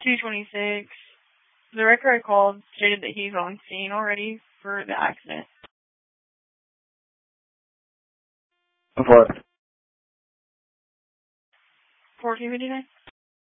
226. The record I called stated that he's on scene already for the accident. What? 1459?